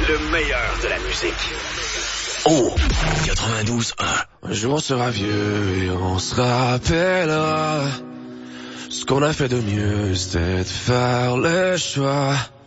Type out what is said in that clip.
Le meilleur de la musique. Oh, 92.1. Un jour on sera vieux et on se rappellera ce qu'on a fait de mieux, c'était de faire le choix